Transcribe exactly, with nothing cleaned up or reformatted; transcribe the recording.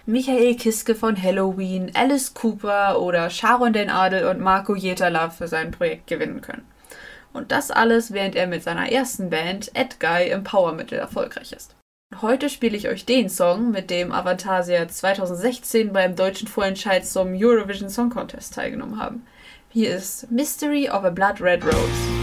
Michael Kiske von Helloween, Alice Cooper oder Sharon den Adel und Marco Jetala für sein Projekt gewinnen können. Und das alles, während er mit seiner ersten Band, Edguy, im Power-Metal erfolgreich ist. Heute spiele ich euch den Song, mit dem Avantasia zwanzig sechzehn beim deutschen Vorentscheid zum Eurovision Song Contest teilgenommen haben. Hier ist Mystery of a Blood Red Rose.